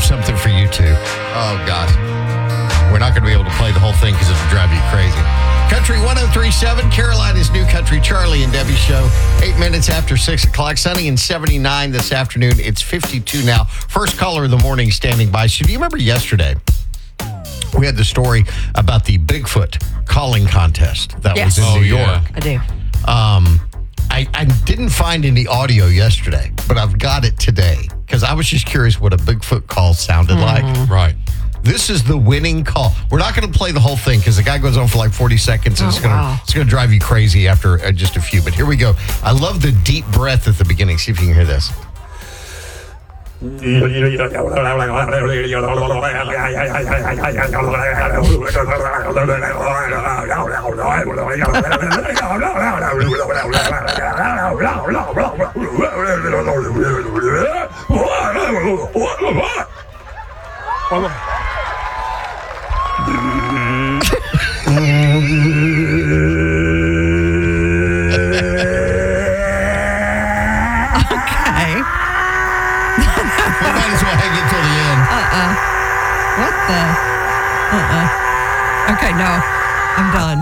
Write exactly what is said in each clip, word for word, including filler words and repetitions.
something for you too. Oh, gosh. We're not going to be able to play the whole thing because it'll drive you crazy. Country one oh three point seven, Carolina's New Country, Charlie and Debbie show. Eight minutes after six o'clock. Sunny and seventy-nine this afternoon. It's fifty-two now. First caller of the morning standing by. So do you remember yesterday? We had the story about the Bigfoot calling contest that Yes. was in Oh, New yeah. York. I do. Um, I, I didn't find any audio yesterday, but I've got it today because I was just curious what a Bigfoot call sounded like. Right. This is the winning call. We're not going to play the whole thing because the guy goes on for like forty seconds and Oh, it's going to wow. it's going to drive you crazy after uh, just a few. But here we go. I love the deep breath at the beginning. See if you can hear this. Okay. We might as well hang it till the end. What the? Uh-uh. Okay, no. I'm done.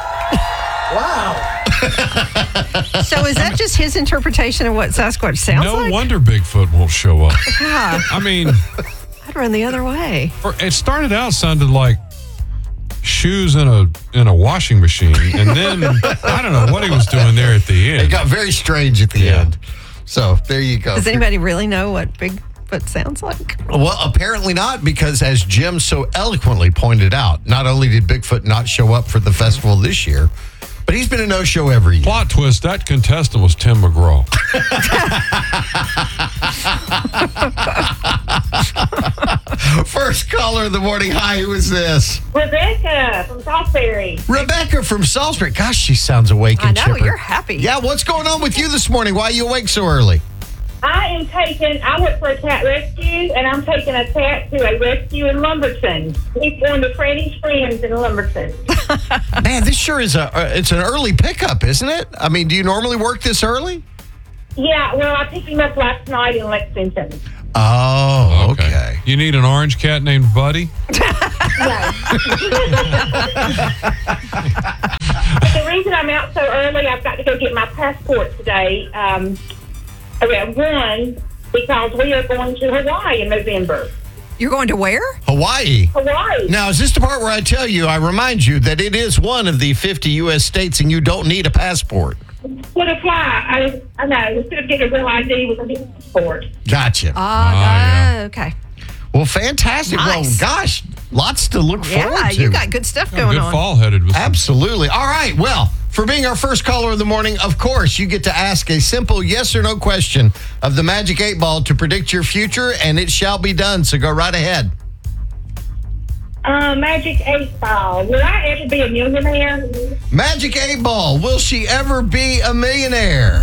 Wow. So is that just his interpretation of what Sasquatch sounds No like? wonder Bigfoot won't show up. Yeah, I mean, I'd run the other way. for- it started out sounded like shoes in a in a washing machine, and then I don't know what he was doing there at the It end. got very strange at the Yeah. end. So there you go. Does anybody really know what Bigfoot sounds like? Well, apparently not, because as Jim so eloquently pointed out, not only did Bigfoot not show up for the festival this year, but he's been a no-show every year. Plot twist: that contestant was Tim McGraw. First caller of the morning. Hi, who is this? Rebecca from Salisbury. Rebecca from Salisbury. Gosh, she sounds awake I and know, chipper. you're happy. Yeah, what's going on with you this morning? Why are you awake so early? I am taking, I work for a cat rescue, and I'm taking a cat to a rescue in Lumberton. He's one of Freddie's friends in Lumberton. Man, this sure is a, uh, it's an early pickup, isn't it? I mean, do you normally work this early? Yeah, well, I picked him up last night in Lexington. Oh, okay. You need an orange cat named Buddy? No. The reason I'm out so early, I've got to go get my passport today um, around one because we are going to Hawaii in November. You're going to where? Hawaii. Hawaii. Now, is this the part where I tell you, I remind you that it is one of the fifty U S states and you don't need a passport? What a fly. I, I know. Instead of getting a real I D with a passport. Gotcha. Ah, yeah. uh, okay. Well, fantastic. Nice. Well, gosh, lots to look forward Yeah, to. you got good stuff Oh, going good on. fall headed with some- Absolutely. All right. Well, for being our first caller of the morning, of course, you get to ask a simple yes or no question of the Magic eight Ball to predict your future, and it shall be done. So go right ahead. Uh, Magic eight Ball. Will I ever be a millionaire? Magic eight Ball, will she ever be a millionaire?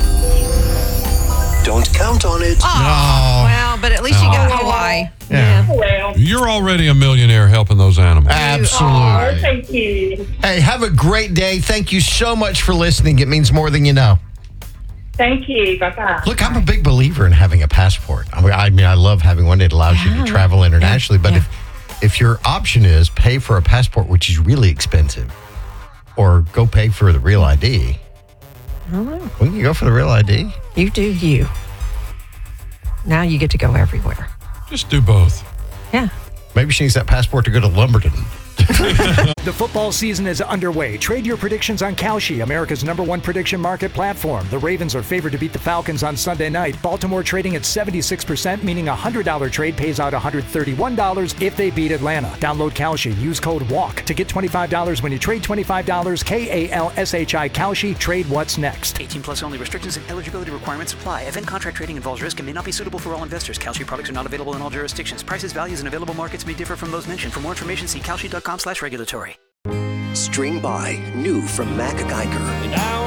Don't count on it. Oh, well, but at least you got Hawaii. Yeah. Well, You're already a millionaire helping those animals. oh, Absolutely. thank you. Hey, have a great day. Thank you so much for listening. It means more than you know. Thank you. Bye-bye. Look, I'm a big believer in having a passport. I mean, I, mean, I love having one. It allows you to travel internationally. But Yeah. if if your option is pay for a passport, which is really expensive, or go pay for the real I D, we can go for the real I D. You do you. Now you get to go everywhere. Just do both. Yeah. Maybe she needs that passport to go to Lumberton. The football season is underway. Trade your predictions on Kalshi, America's number one prediction market platform. The Ravens are favored to beat the Falcons on Sunday night. Baltimore trading at seventy-six percent, meaning a one hundred dollars trade pays out one hundred thirty-one dollars if they beat Atlanta. Download Kalshi. Use code WALK to get twenty-five dollars when you trade twenty-five dollars. K A L S H I Kalshi. Trade what's next. eighteen plus only. Restrictions and eligibility requirements apply. Event contract trading involves risk and may not be suitable for all investors. Kalshi products are not available in all jurisdictions. Prices, values, and available markets may differ from those mentioned. For more information, see kalshi dot com slash regulatory. String by, new from Mac Geiger.